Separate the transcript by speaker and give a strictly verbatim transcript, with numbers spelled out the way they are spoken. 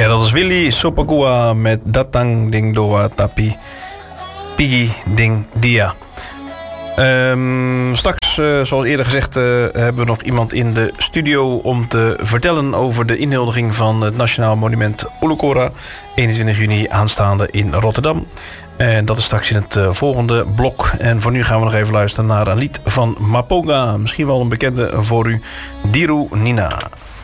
Speaker 1: Ja, dat is Willy Sopakua met Datang Ding Doa Tapi Pigi Ding Dia. Um, straks, uh, zoals eerder gezegd, uh, hebben we nog iemand in de studio om te vertellen over de inhuldiging van het Nationaal Monument Ulukhora, eenentwintig juni aanstaande in Rotterdam. En dat is straks in het uh, volgende blok. En voor nu gaan we nog even luisteren naar een lied van Mapoga. Misschien wel een bekende voor u, Diru Nina.